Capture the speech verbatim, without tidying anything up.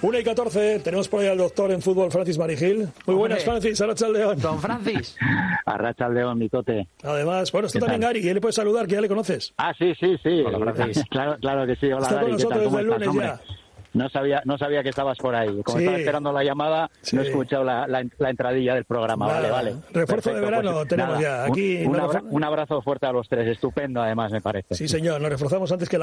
una y catorce, tenemos por ahí al doctor en fútbol, Francis Marigil. Muy buenas, Hombre. Francis, arratsaldeon. Don Francis. Arratsaldeon, Mitote. Además, bueno, está ¿Qué también tal? Gary, ¿eh? Le puedes saludar, que ya le conoces. Ah, sí, sí, sí. Hola, Francis. Claro, claro que sí. Hola, Está con Gary, ¿qué nosotros tal? ¿Cómo desde el estás, lunes hombre? ya. No sabía, no sabía que estabas por ahí. Como Sí. estaba esperando la llamada, Sí. no he escuchado la, la, la entradilla del programa. Nada, Vale, vale. refuerzo de Perfecto, verano pues, tenemos nada, ya. Aquí un, un no abra- refor- un abrazo fuerte a los tres. Estupendo, además, me parece. Sí, señor, nos reforzamos antes que la